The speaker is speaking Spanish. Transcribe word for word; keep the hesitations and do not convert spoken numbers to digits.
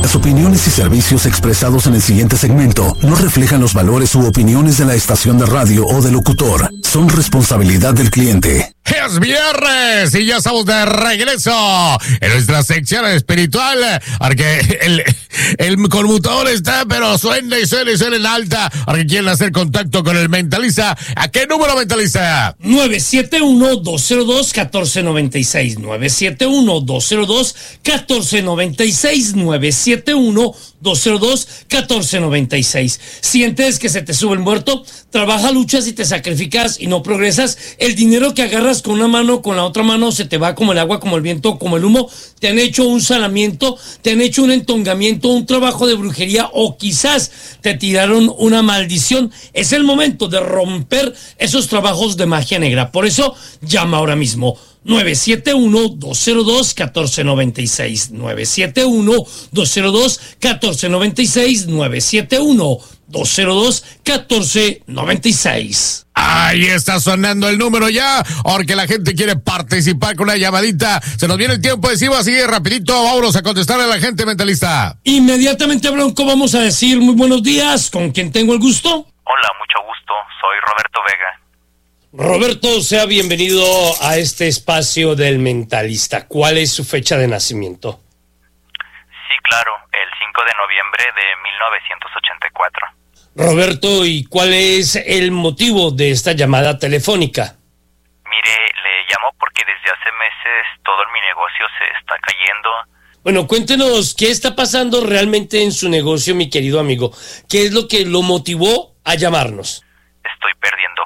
Las opiniones y servicios expresados en el siguiente segmento no reflejan los valores u opiniones de la estación de radio o del locutor. Son responsabilidad del cliente. Es viernes y ya estamos de regreso en nuestra sección espiritual, porque el, el conmutador está, pero suena y suena y suena en alta, porque quieren hacer contacto con el mentalista. ¿A qué número, mentalista? nueve siete uno, dos cero dos, uno cuatro nueve seis, nueve siete uno, dos cero dos, uno cuatro nueve seis, nueve siete uno, dos cero dos, uno cuatro nueve seis. Sientes que se te sube el muerto, trabaja, luchas y te sacrificas y no progresas. El dinero que agarras con una mano, con la otra mano se te va como el agua, como el viento, como el humo. Te han hecho un salamiento, te han hecho un entongamiento, un trabajo de brujería o quizás te tiraron una maldición. Es el momento de romper esos trabajos de magia negra. Por eso llama ahora mismo. nueve siete uno, dos cero dos, uno cuatro nueve seis, nueve siete uno, dos cero dos, uno cuatro nueve seis, nueve siete uno, dos cero dos, uno cuatro nueve seis. Ahí está sonando el número ya, porque la gente quiere participar con una llamadita. Se nos viene el tiempo encima, así de rapidito. Vámonos a contestarle a la gente, mentalista. Inmediatamente, Bronco, vamos a decir muy buenos días. ¿Con quién tengo el gusto? Hola, mucho gusto. Soy Roberto Vega. Roberto, sea bienvenido a este espacio del mentalista. ¿Cuál es su fecha de nacimiento? Sí, claro, el cinco de noviembre de mil novecientos ochenta y cuatro. Roberto, ¿y cuál es el motivo de esta llamada telefónica? Mire, le llamo porque desde hace meses todo mi negocio se está cayendo. Bueno, cuéntenos qué está pasando realmente en su negocio, mi querido amigo. ¿Qué es lo que lo motivó a llamarnos? Estoy perdiendo